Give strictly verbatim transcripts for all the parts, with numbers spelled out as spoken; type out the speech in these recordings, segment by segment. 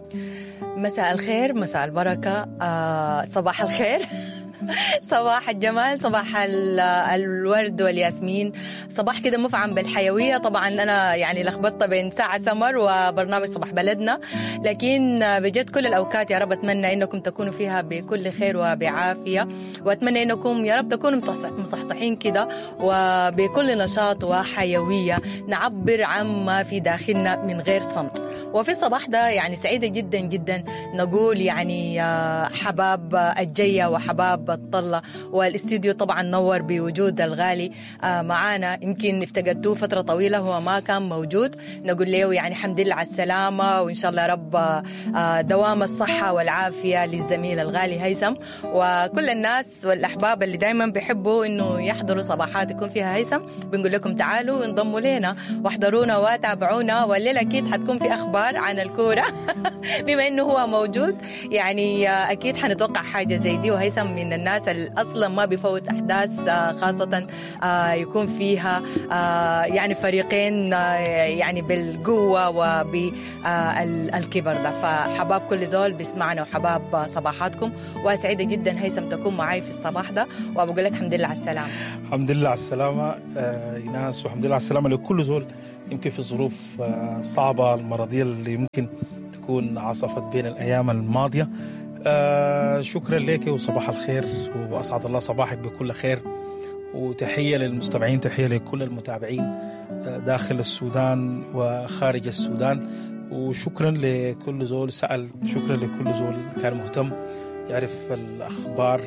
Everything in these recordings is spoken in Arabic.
مساء الخير، مساء البركة، آه، صباح الخير صباح الجمال، صباح الورد والياسمين، صباح كده مفعم بالحيوية. طبعا أنا يعني لخبطت بين ساعة سمر وبرنامج صباح بلدنا، لكن بجد كل الأوقات يا رب أتمنى إنكم تكونوا فيها بكل خير وبعافية، وأتمنى إنكم يا رب تكونوا مصحصحين كده وبكل نشاط وحيوية، نعبر عما في داخلنا من غير صمت. وفي الصباح ده يعني سعيدة جدا جدا نقول يعني حباب الجية وحباب الطلة، والاستديو طبعا نور بوجود الغالي معانا، يمكن افتقدتوه فترة طويلة هو ما كان موجود. نقول له يعني الحمد لله على السلامة، وإن شاء الله رب دوام الصحة والعافية للزميل الغالي هيثم، وكل الناس والأحباب اللي دايما بيحبوا إنه يحضروا صباحات يكون فيها هيثم. بنقول لكم تعالوا انضموا لنا واحضرونا وتابعونا، والليلة أكيد حتكون في أخبار عن الكورة بما إنه هو موجود، يعني أكيد حنتوقع حاجة زي دي. وهيثم من الناس اللي أصلا ما بيفوت أحداث، خاصة يكون فيها يعني فريقين يعني بالقوة وبالكبر ده، فحباب كل زول بيسمعنا وحباب صباحاتكم، وسعيدة جدا هيثم تكون معي في الصباح ده، وبقول لك الحمد لله على السلامة. الحمد لله على السلامة إيناس، والحمد لله على السلامة لكل زول يمكن في الظروف الصعبة المرضية اللي ممكن تكون عاصفت بين الأيام الماضية. آه شكرا لك وصباح الخير، وأسعد الله صباحك بكل خير، وتحية للمستمعين، تحية لكل المتابعين داخل السودان وخارج السودان، وشكرا لكل زول سأل، شكرا لكل زول كان مهتم يعرف الأخبار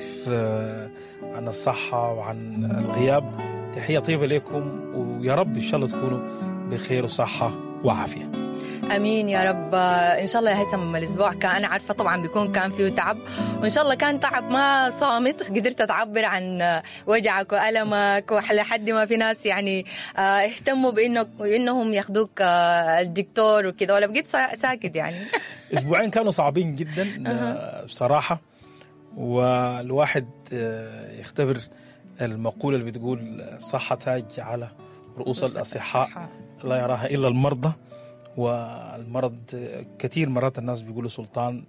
عن الصحة وعن الغياب. تحية طيبة لكم، ويا رب إن شاء الله تكونوا بخير وصحة وعافية. امين يا رب. ان شاء الله يا هيثم الاسبوع كان انا عارفه طبعا بيكون كان فيه تعب، وان شاء الله كان تعب ما صامت، قدرت تعبر عن وجعك والمك، ولحد ما في ناس يعني اهتموا بانه انهم ياخذوك الدكتور وكذا، ولا بقيت ساكت يعني اسبوعين كانوا صعبين جدا بصراحه، والواحد يختبر المقوله اللي بتقول صحه تاج على رؤوس الاصحاء لا يراها الا المرضى. والمرض كثير مرات الناس بيقولوا سلطان،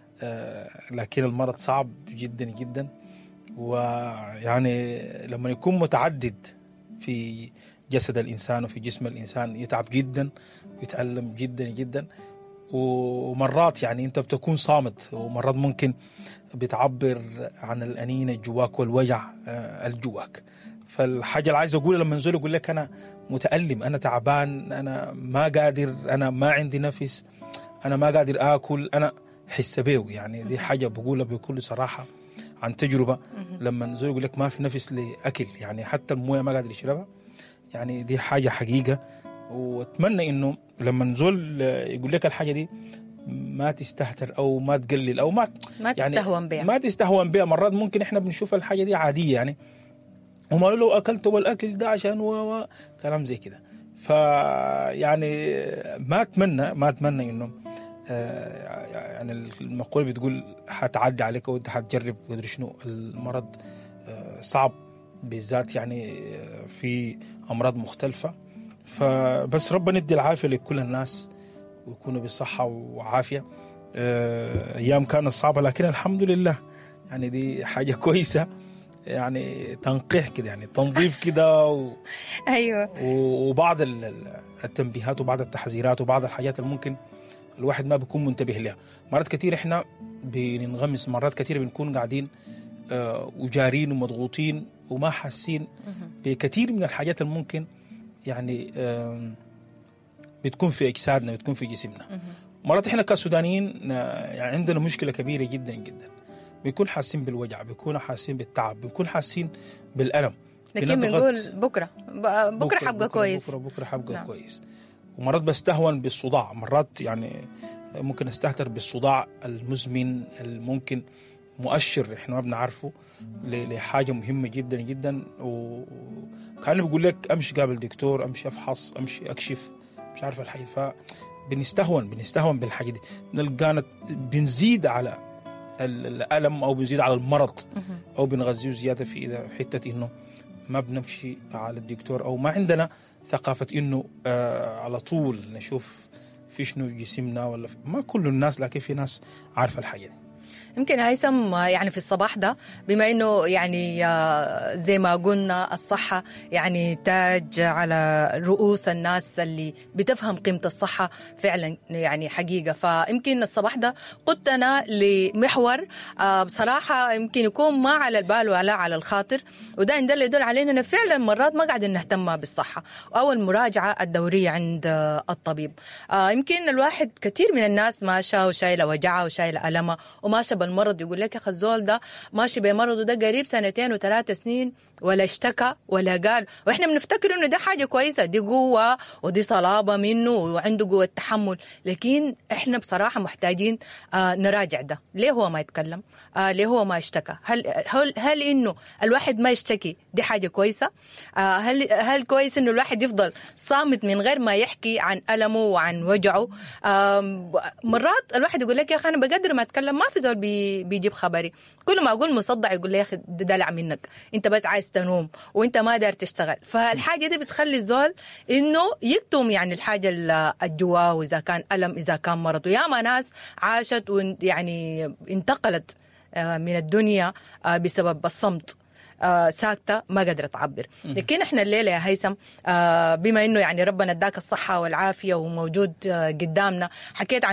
لكن المرض صعب جدا جدا، ويعني لما يكون متعدد في جسد الإنسان وفي جسم الإنسان يتعب جدا ويتألم جدا جدا، ومرات يعني أنت بتكون صامت، ومرات ممكن بتعبر عن الأنين الجواك والوجع الجواك. فالحاجة اللي عايز أقولها لما نزول يقول لك أنا متألم، أنا تعبان، أنا ما قادر، أنا ما عندي نفس، أنا ما قادر آكل، أنا حس بيه. يعني دي حاجة بقولها بكل صراحة عن تجربة. لما نزول يقول لك ما في نفس لأكل، يعني حتى الموية ما قادر يشربها، يعني دي حاجة حقيقة. وأتمنى إنه لما نزول يقول لك الحاجة دي ما تستهتر أو ما تقلل أو ما ما تستهون بها، ما تستهون بها. مرات ممكن إحنا بنشوف الحاجة دي عادية، يعني وما لو أكلت والأكل ده عشان و... و... كلام زي كده. فيعني ما أتمنى ما أتمنى إنه آه يعني المقولة بتقول حتعدي عليك وأنت حتجرب قدر شنو. المرض آه صعب بالذات يعني في أمراض مختلفة، فبس ربنا يدي العافية لكل الناس ويكونوا بصحة وعافية. آه أيام كانت صعبة لكن الحمد لله يعني دي حاجة كويسة، يعني تنقيح كده، يعني تنظيف كده و... ايوه، وبعض التنبيهات وبعض التحذيرات وبعض الحاجات اللي ممكن الواحد ما بيكون منتبه لها. مرات كتير احنا بننغمس، مرات كتير بنكون قاعدين آه وجارين ومضغوطين وما حاسين بكثير من الحاجات اللي ممكن يعني آه بتكون في اجسادنا، بتكون في جسمنا. مرات احنا كسودانيين يعني عندنا مشكلة كبيرة جدا جدا، بيكون حاسين بالوجع، بيكون حاسين بالتعب، بيكون حاسين بالألم، لكن بنقول بكرة بكرة, بكرة حبقى كويس، بكرة بكرة حبقى نعم. كويس. ومرات بستهون بالصداع، مرات يعني ممكن استهتر بالصداع المزمن الممكن مؤشر احنا ما بنعرفه لحاجة مهمة جدا جدا، وكان بيقول لك امشي قابل دكتور، امشي افحص، امشي اكشف، مش عارف الحاجة. فبنستهون بنستهون بالحاجة دي، نلقانا بنزيد على الألم أو بنزيد على المرض أو بنغذيه زيادة في حتة إنه ما بنمشي على الدكتور، أو ما عندنا ثقافة إنه آه على طول نشوف في شنو جسمنا، ولا في ما كل الناس، لكن في ناس عارفة الحاجة دي. يمكن هيثم يعني في الصباح ده بما انه يعني زي ما قلنا الصحة يعني تاج على رؤوس الناس اللي بتفهم قيمة الصحة فعلا يعني حقيقة، فيمكن الصباح ده قدنا لمحور بصراحة يمكن يكون ما على البال ولا على الخاطر، وده إن ده اللي يدل علينا أنه فعلا مرات ما قاعدين نهتم بالصحة أو المراجعة الدورية عند الطبيب. يمكن الواحد كثير من الناس ماشى وشايلة وجعه وشايلة ألمه وماشى المرض، يقول لك يا اخي الزول ده ماشي بمرضه ده قريب سنتين وثلاث سنين ولا اشتكى ولا قال، واحنا بنفتكر انه ده حاجه كويسه، دي قوه ودي صلابه منه وعنده قوه تحمل، لكن احنا بصراحه محتاجين آه نراجع ده. ليه هو ما يتكلم؟ آه ليه هو ما اشتكى؟ هل هل هل انه الواحد ما يشتكي دي حاجه كويسه؟ آه هل هل كويس انه الواحد يفضل صامت من غير ما يحكي عن ألمه وعن وجعه؟ آه مرات الواحد يقول لك يا اخي انا بقدر ما اتكلم ما في زول بي بيجيب خبري، كل ما اقول مصدع يقول لي يا اخي دلع منك، انت بس عايز تنوم وانت ما دار تشتغل. فالحاجه دي بتخلي الزول انه يكتم يعني الحاجه الجواه، واذا كان الم اذا كان مرض. وياما ناس عاشت ويعني انتقلت من الدنيا بسبب الصمت، آه ساكتة ما قدرت تعبر. لكن احنا الليلة يا هيثم آه بما انه يعني ربنا اداك الصحة والعافية وموجود آه قدامنا، حكيت عن